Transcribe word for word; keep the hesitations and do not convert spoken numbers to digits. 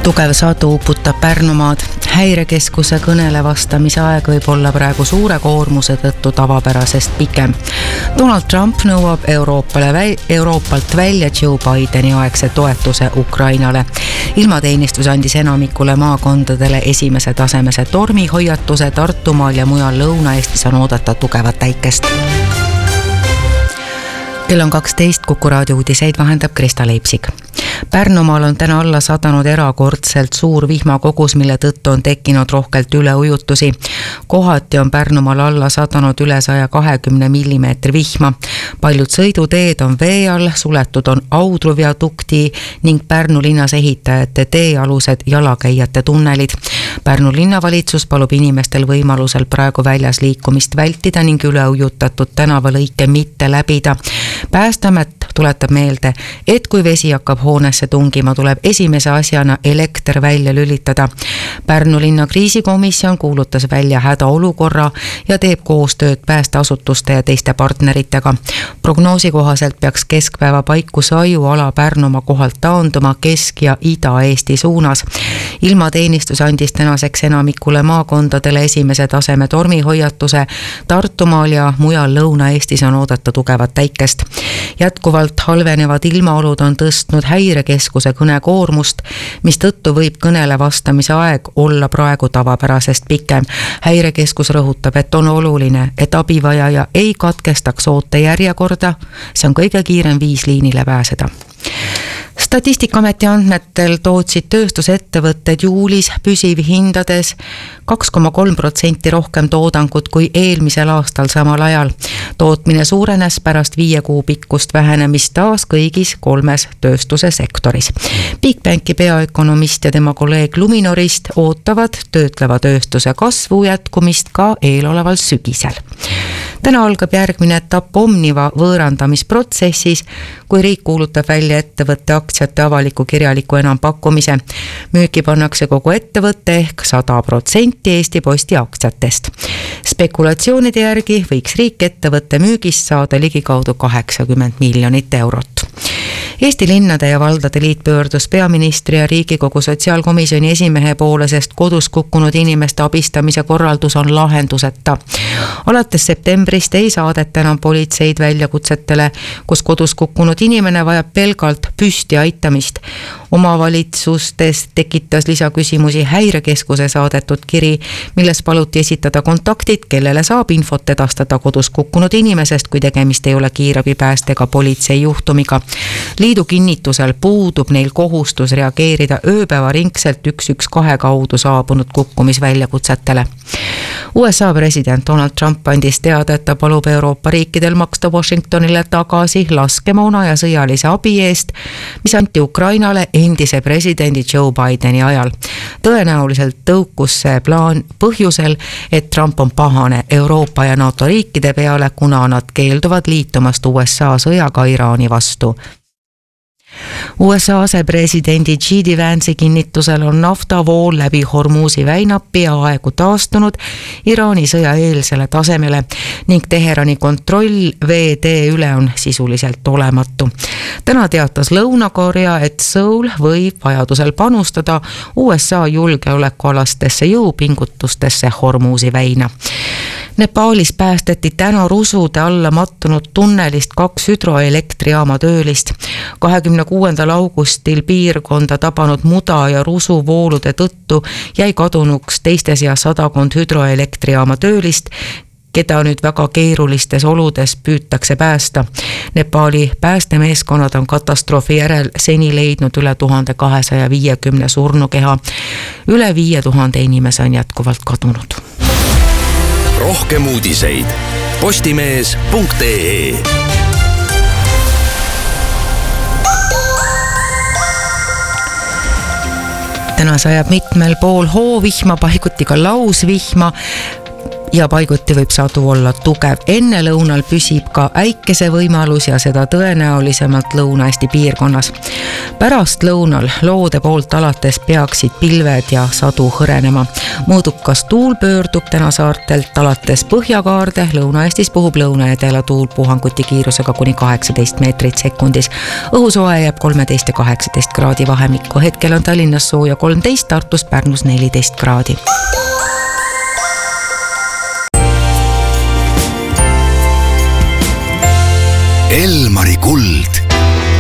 Tugev sadu uputab Pärnumaad. Häirekeskuse kõnele vastamise aeg võib olla praegu suure koormuse tõttu tavapärasest pikem. Donald Trump nõuab Euroopale vä- Euroopalt välja Joe Bideni aegse toetuse Ukrainale. Ilmateenistus andis enamikule maakondadele esimese tasemese tormihoiatuse. Tartumaal ja mujal Lõuna-Eestis on oodata tugevat äikest. Kell on kaksteist, Kuku raadio uudiseid vahendab Krista Leipsik. Pärnumaal on täna alla sadanud erakordselt suur vihmakogus, mille tõttu on tekkinud rohkelt üleujutusi. Kohati on Pärnumaal alla sadanud üle saja kahekümne millimeetri vihma. Paljud sõiduteed on vee all, suletud on Audru viadukti ning Pärnu linnas ehitajate teealused jalakäijate tunnelid. Pärnu linnavalitsus palub inimestel võimalusel praegu väljas liikumist vältida ning üleujutatud tänavalõike mitte läbida. Päästamet tuletab meelde, et kui vesi hakkab hoonesse tungima, tuleb esimese asjana elekter välja lülitada. Pärnu linna kriisikomisjon kuulutas välja hädaolukorra ja teeb koostööd päästeasutuste ja teiste partneritega. Prognoosi kohaselt peaks keskpäeva paiku Saiuala Pärnumaa kohalt taanduma Kesk- ja Ida-Eesti suunas. Ilmateenistus andis tänaseks enamikule maakondadele esimese taseme tormihoiatuse. Tartumaal ja mujal Lõuna-Eestis on oodata tugevat äikest. Jätkuvalt halvenevad ilmaolud on tõstnud häirekeskuse kõnekoormust, mis tõttu võib kõnele vastamise aeg olla praegu tavapärasest pikem. Häirekeskus rõhutab, et on oluline, et abivajaja ei katkestaks oote järjekorda. See on kõige kiirem viis liinile pääseda. Statistikaameti andmetel tootsid tööstusettevõtted juulis püsivhindades kaks koma kolm protsenti rohkem toodangut kui eelmisel aastal samal ajal. Tootmine suurenes pärast viie kuu pikkust vähenemist taas kõigis kolmes tööstuse sektoris. Bigbanki peaökonomist ja tema kolleeg Luminorist ootavad töötleva tööstuse kasvu jätkumist ka eeloleval sügisel. Täna algab järgmine etapp Omniva võõrandamisprotsessis, kui riik kuulutab välja ettevõtte aktsiate avaliku kirjaliku enampakkumise. Müüki pannakse kogu ettevõtte ehk sada protsenti Eesti Posti aktsiatest. Spekulatsioonide järgi võiks riik ettevõtte müügist saada ligikaudu kaheksakümmend miljonit eurot. Eesti linnade ja valdade liit pöördus peaministri ja Riigikogu sotsiaalkomisjoni esimehe poole, sest kodus kukkunud inimeste abistamise korraldus on lahenduseta. Alates septembrist ei saadeta enam politseid väljakutsetele, kus kodus kukkunud inimene vajab pelgalt püsti aitamist. Omavalitsustes tekitas lisaküsimusi Häirekeskuse saadetud kiri, milles paluti esitada kontaktid, kellele saab infot edastada kodus kukkunud inimesest, kui tegemist ei ole kiirabipääste ega politsei juhtumiga. Liidu kinnitusel puudub neil kohustus reageerida ööpäevaringselt üks üks kaks kaudu saabunud kukkumisväljakutsetele. U S A president Donald Trump andis teada, et ta palub Euroopa riikidel maksta Washingtonile tagasi laskemoona ja sõjalise abi eest, mis anti Ukrainale endise presidendi Joe Bideni ajal. Tõenäoliselt tõukus see plaan põhjusel, et Trump on pahane Euroopa ja NATO riikide peale, kuna nad keelduvad liitumast U S A sõjaga Iraani vastu. U S A asepresidendi J D Vance'i kinnitusel on naftavool läbi Hormuzi väina peaaegu taastunud Iraani sõja eelsele tasemele ning Teherani kontroll veetee üle on sisuliselt olematu. Täna teatas Lõuna-Korea, et Seoul võib vajadusel panustada U S A julgeolekualastesse jõupingutustesse Hormuzi väina. Nepaalis päästeti täna rusude alla mattunud tunnelist kaks hüdroelektrijaama töölist. kahekümne kuuendal augustil piirkonda tabanud muda ja rusuvoolude tõttu jäi kadunuks teiste seas sadakond hüdroelektrijaama töölist, keda nüüd väga keerulistes oludes püütakse päästa. Nepaali päästemeeskonnad on katastroofi järel seni leidnud üle tuhande kahesaja viiekümne surnukeha. Üle viie tuhande inimese on jätkuvalt kadunud. Rohkem uudiseid postimees punkt ee. Täna sajab mitmel pool hoovihma, paiguti ka lausvihma. ja paiguti võib sadu olla tugev. Enne lõunal püsib ka äikese võimalus ja seda tõenäolisemalt Lõuna-Eesti piirkonnas. Pärast lõunal loode poolt alates peaksid pilved ja sadu hõrenema. Mõõdukas tuul pöördub täna saartelt alates Põhjakaarde. Lõuna-Eestis puhub lõuna-edela tuul puhanguti kiirusega kuni kaheksateist meetrit sekundis. Õhusoe jääb kolmteist ja kaheksateist kraadi vahemikku. Hetkel on Tallinnas sooja kolmteist, Tartus, Pärnus neliteist kraadi. Elmari kuld